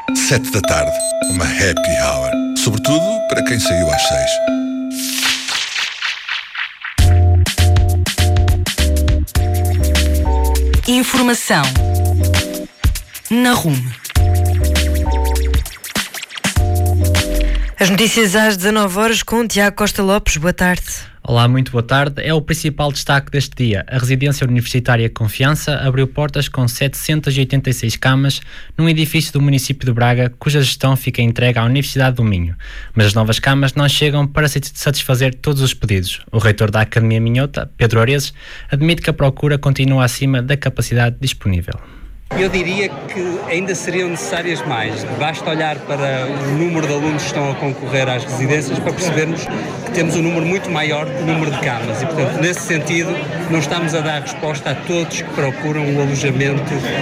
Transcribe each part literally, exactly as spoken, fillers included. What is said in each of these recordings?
Sete da tarde, uma happy hour. Sobretudo para quem saiu às seis. Informação na Rume. As notícias às dezanove horas com Tiago Costa Lopes. Boa tarde. Olá, muito boa tarde. É o principal destaque deste dia. A Residência Universitária Confiança abriu portas com setecentas e oitenta e seis camas num edifício do município de Braga, cuja gestão fica entregue à Universidade do Minho. Mas as novas camas não chegam para satisfazer todos os pedidos. O reitor da Academia Minhota, Pedro Areses, admite que a procura continua acima da capacidade disponível. Eu diria que ainda seriam necessárias mais. Basta olhar para o número de alunos que estão a concorrer às residências para percebermos que temos um número muito maior do número de camas e, portanto, nesse sentido, não estamos a dar resposta a todos que procuram um alojamento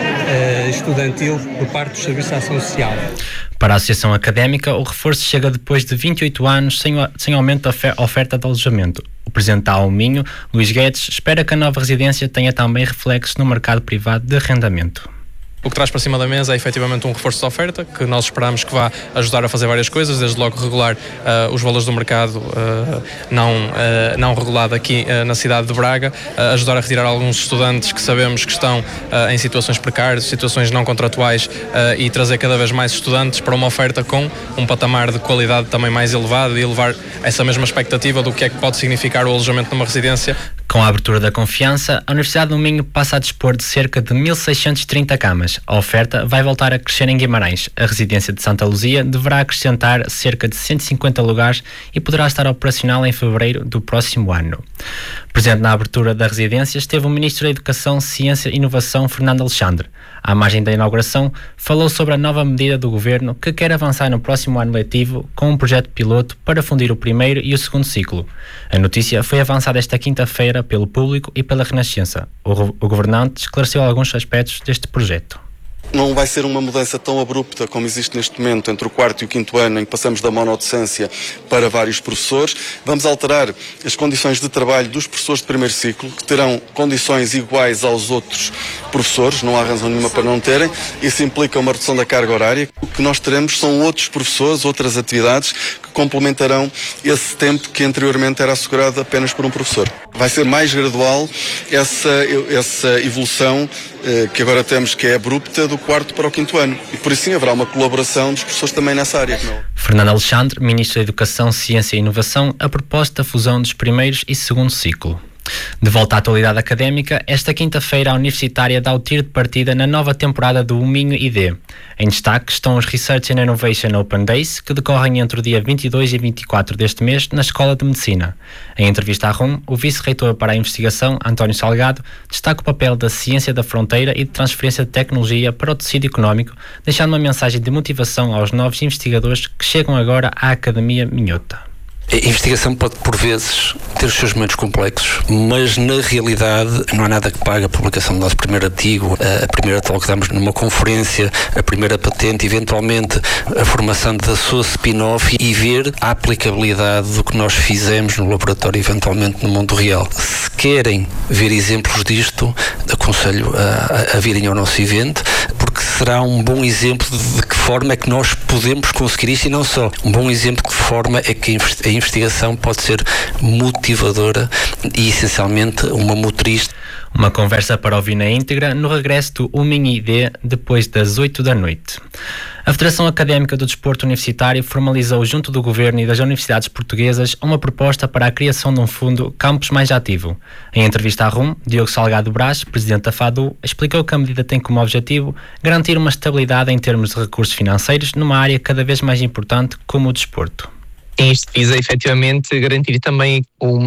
uh, estudantil por parte do Serviço de Ação Social. Para a Associação Académica, o reforço chega depois de vinte e oito anos sem, sem aumento da oferta de alojamento. O presidente da A U Minho, Luís Guedes, espera que a nova residência tenha também reflexos no mercado privado de arrendamento. O que traz para cima da mesa é efetivamente um reforço de oferta, que nós esperamos que vá ajudar a fazer várias coisas, desde logo regular uh, os valores do mercado uh, não, uh, não regulado aqui uh, na cidade de Braga, uh, ajudar a retirar alguns estudantes que sabemos que estão uh, em situações precárias, situações não contratuais, uh, e trazer cada vez mais estudantes para uma oferta com um patamar de qualidade também mais elevado e elevar essa mesma expectativa do que é que pode significar o alojamento numa residência. Com a abertura da Confiança, a Universidade do Minho passa a dispor de cerca de mil seiscentas e trinta camas. A oferta vai voltar a crescer em Guimarães. A residência de Santa Luzia deverá acrescentar cerca de cento e cinquenta lugares e poderá estar operacional em fevereiro do próximo ano. Presente na abertura da residência esteve o Ministro da Educação, Ciência e Inovação, Fernando Alexandre. À margem da inauguração, falou sobre a nova medida do Governo que quer avançar no próximo ano letivo com um projeto piloto para fundir o primeiro e o segundo ciclo. A notícia foi avançada esta quinta-feira pelo Público e pela Renascença. O, o governante esclareceu alguns aspectos deste projeto. Não vai ser uma mudança tão abrupta como existe neste momento entre o quarto e o quinto ano, em que passamos da monodocência para vários professores. Vamos alterar as condições de trabalho dos professores de primeiro ciclo, que terão condições iguais aos outros professores, não há razão nenhuma para não terem. Isso implica uma redução da carga horária. O que nós teremos são outros professores, outras atividades que complementarão esse tempo que anteriormente era assegurado apenas por um professor. Vai ser mais gradual essa, essa evolução eh, que agora temos, que é abrupta, do quarto para o quinto ano. E por isso sim haverá uma colaboração dos professores também nessa área. Fernando Alexandre, Ministro da Educação, Ciência e Inovação, a propósito da fusão dos primeiros e segundo ciclo. De volta à atualidade académica, esta quinta-feira a Universitária dá o tiro de partida na nova temporada do Minho I D. Em destaque estão os Research and Innovation Open Days, que decorrem entre o dia vinte e dois e vinte e quatro deste mês na Escola de Medicina. Em entrevista à R U M, o vice-reitor para a investigação, António Salgado, destaca o papel da ciência da fronteira e de transferência de tecnologia para o tecido económico, deixando uma mensagem de motivação aos novos investigadores que chegam agora à Academia Minhota. A investigação pode, por vezes, ter os seus momentos complexos, mas na realidade não há nada que pague a publicação do nosso primeiro artigo, a primeira tal que damos numa conferência, a primeira patente, eventualmente a formação da sua spin-off e ver a aplicabilidade do que nós fizemos no laboratório, eventualmente no mundo real. Se querem ver exemplos disto, aconselho a, a virem ao nosso evento, porque será um bom exemplo de que forma é que nós podemos conseguir isto e não só. Um bom exemplo de que forma é que a investigação pode ser motivadora e essencialmente uma motorista. Uma conversa para ouvir na íntegra no regresso do U M I N I D depois das oito da noite. A Federação Académica do Desporto Universitário formalizou junto do Governo e das Universidades Portuguesas uma proposta para a criação de um fundo campus mais ativo. Em entrevista à R U M, Diogo Salgado Brás, presidente da FADU, explicou que a medida tem como objetivo garantir uma estabilidade em termos de recursos financeiros numa área cada vez mais importante como o desporto. Isto visa efetivamente garantir também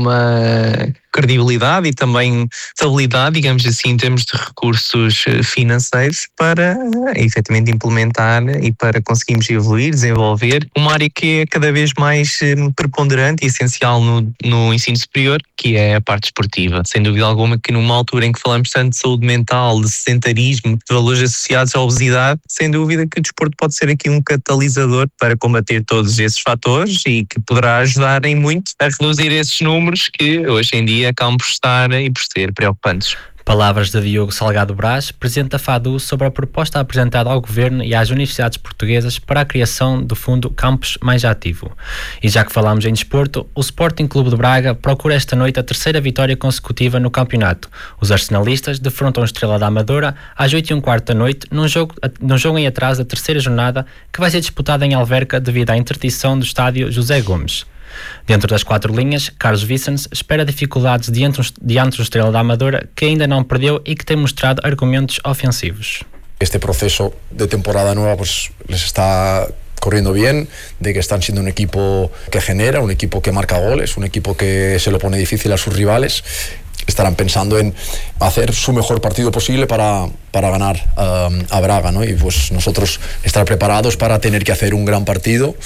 uma credibilidade e também estabilidade, digamos assim, em termos de recursos financeiros para efetivamente implementar e para conseguirmos evoluir, desenvolver uma área que é cada vez mais preponderante e essencial no, no ensino superior, que é a parte esportiva. Sem dúvida alguma que numa altura em que falamos tanto de saúde mental, de sedentarismo, de valores associados à obesidade, sem dúvida que o desporto pode ser aqui um catalisador para combater todos esses fatores e que poderá ajudar em muito a reduzir esses números que hoje em dia acabam por estar e por ser preocupantes. Palavras de Diogo Salgado Brás, presidente da FADU, sobre a proposta apresentada ao Governo e às universidades portuguesas para a criação do Fundo Campus Mais Ativo. E já que falámos em desporto, o Sporting Clube de Braga procura esta noite a terceira vitória consecutiva no campeonato. Os arsenalistas defrontam a Estrela da Amadora às oito e um quarto da noite, num jogo, num jogo em atraso da terceira jornada, que vai ser disputada em Alverca devido à interdição do estádio José Gomes. Dentro das quatro linhas, Carlos Vicens espera dificuldades diante, diante do Estrela da Amadora, que ainda não perdeu e que tem mostrado argumentos ofensivos. Este proceso de temporada nueva pues les está corriendo bien, de que están siendo un equipo que genera, un equipo que marca goles, un equipo que se lo pone difícil a sus rivales. Estarán pensando en hacer su mejor partido posible para, para ganar um, a Braga, ¿no? Y pues nosotros estar preparados para tener que hacer un gran partido,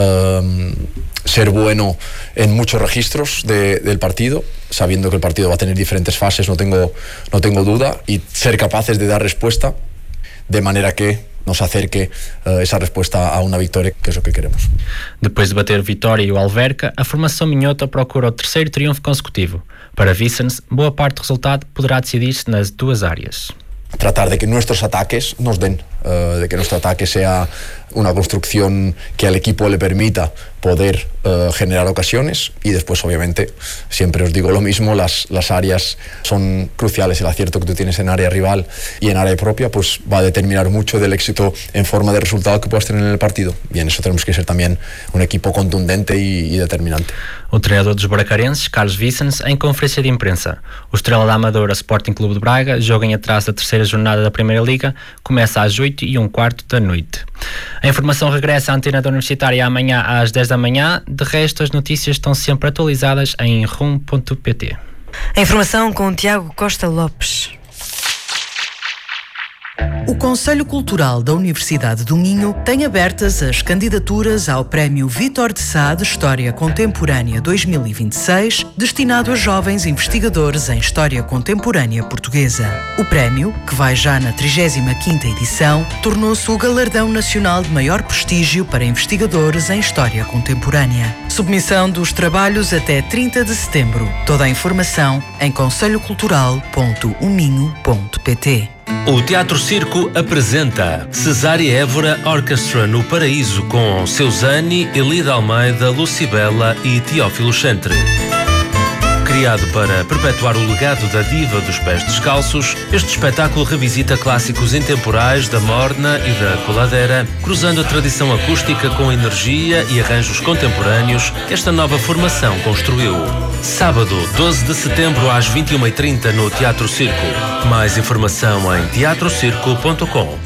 um, ser bueno en muchos registros de, del partido, sabiendo que el partido va a tener diferentes fases, no tengo, no tengo duda, y ser capaces de dar respuesta de manera que nos acerque uh, essa resposta a uma vitória, que é o que queremos. Depois de bater Vitória e o Alverca, a formação minhota procura o terceiro triunfo consecutivo. Para Vicens, boa parte do resultado poderá decidir-se nas duas áreas. Tratar de que nuestros ataques nos den, uh, de que nuestro ataque sea una construcción que al equipo le permita poder uh, generar ocasiones, y después obviamente siempre os digo lo mismo, las, las áreas son cruciales. El acierto que tú tienes en área rival y en área propia pues va a determinar mucho del éxito en forma de resultado que puedas tener en el partido, y en eso tenemos que ser también un equipo contundente y, y determinante. O treinador dos bracarenses, Carlos Vicens, em conferência de imprensa. O Estrela da Amadora Sporting Clube de Braga joga em atraso da terceira jornada da Primeira Liga, começa às oito e um quarto da noite. A informação regressa à antena da Universitária amanhã às dez da manhã. De resto, as notícias estão sempre atualizadas em rum ponto pt. A informação com Tiago Costa Lopes. O Conselho Cultural da Universidade do Minho tem abertas as candidaturas ao Prémio Vítor de Sá de História Contemporânea dois mil e vinte e seis, destinado a jovens investigadores em História Contemporânea Portuguesa. O prémio, que vai já na trigésima quinta edição, tornou-se o galardão nacional de maior prestígio para investigadores em História Contemporânea. Submissão dos trabalhos até trinta de setembro. Toda a informação em conselho cultural ponto o minho ponto pt. O Teatro Circo apresenta Cesária Évora Orchestra no Paraíso com Seusani, Elida Almeida, Lucibela e Teófilo Chantre. Criado para perpetuar o legado da diva dos pés descalços, este espetáculo revisita clássicos intemporais da morna e da coladeira, cruzando a tradição acústica com energia e arranjos contemporâneos que esta nova formação construiu. Sábado, doze de setembro, às vinte e uma e trinta, no Teatro Circo. Mais informação em teatro circo ponto com.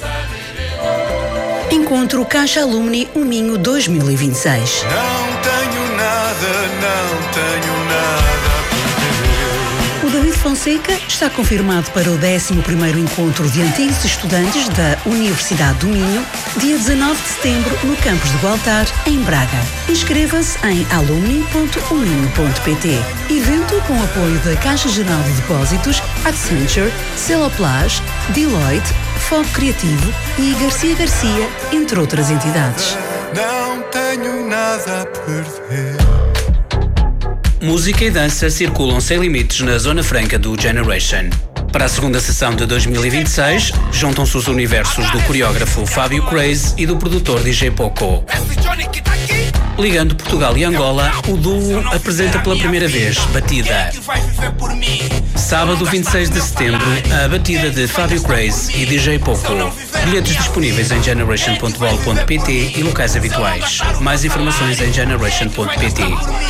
Encontro Caixa Alumni O Minho dois mil e vinte e seis. Não tenho nada, não tenho nada. O David Fonseca está confirmado para o décimo primeiro Encontro de Antigos Estudantes da Universidade do Minho, dia dezanove de setembro, no campus de Gualtar, em Braga. Inscreva-se em alumni ponto o minho ponto pt. Evento com apoio da Caixa Geral de Depósitos, Accenture, Celoplage, Deloitte, Foco Criativo e Garcia Garcia, entre outras entidades. Não tenho nada a perder. Música e dança circulam sem limites na Zona Franca do Generation. Para a segunda sessão de dois mil e vinte e seis, juntam-se os universos do coreógrafo Fábio Craze e do produtor D J Poco. Ligando Portugal e Angola, o duo apresenta pela primeira vez Batida. Sábado, vinte e seis de setembro, a Batida de Fábio Craze e D J Poco. Bilhetes disponíveis em generation ponto bol ponto pt e locais habituais. Mais informações em generation ponto pt.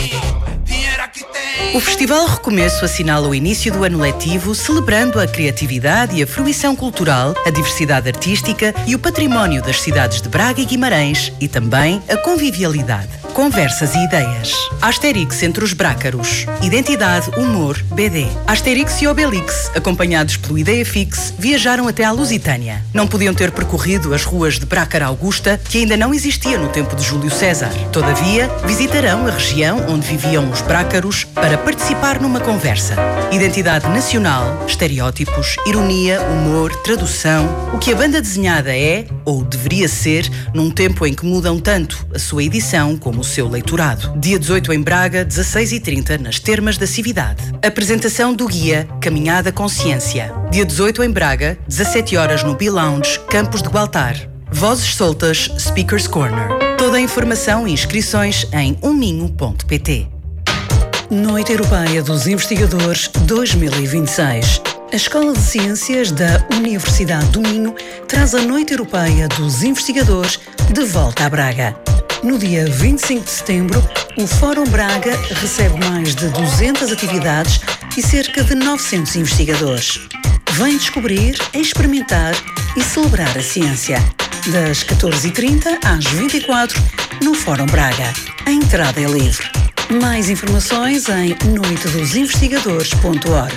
O Festival Recomeço assinala o início do ano letivo, celebrando a criatividade e a fruição cultural, a diversidade artística e o património das cidades de Braga e Guimarães, e também a convivialidade, conversas e ideias. Asterix entre os brácaros. Identidade, humor, B D. Asterix e Obelix, acompanhados pelo Ideia Fix, viajaram até à Lusitânia. Não podiam ter percorrido as ruas de Brácara Augusta, que ainda não existia no tempo de Júlio César. Todavia, visitarão a região onde viviam os brácaros para participar numa conversa. Identidade nacional, estereótipos, ironia, humor, tradução. O que a banda desenhada é, ou deveria ser, num tempo em que mudam tanto a sua edição como no seu leitorado. Dia dezoito em Braga, dezasseis e trinta nas Termas da Cividade. Apresentação do guia Caminhada Consciência. Dia dezoito em Braga, dezassete horas no B-Lounge, Campos de Gualtar. Vozes soltas, Speakers Corner. Toda a informação e inscrições em uminho ponto pt. Noite Europeia dos Investigadores dois mil e vinte e seis. A Escola de Ciências da Universidade do Minho traz a Noite Europeia dos Investigadores de volta a Braga. No dia vinte e cinco de setembro, o Fórum Braga recebe mais de duzentas atividades e cerca de novecentos investigadores. Vem descobrir, experimentar e celebrar a ciência. Das catorze e trinta às vinte e quatro, no Fórum Braga. A entrada é livre. Mais informações em noite dos investigadores ponto org.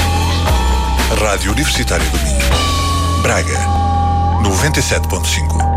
Rádio Universitária do Minho. Braga, noventa e sete ponto cinco.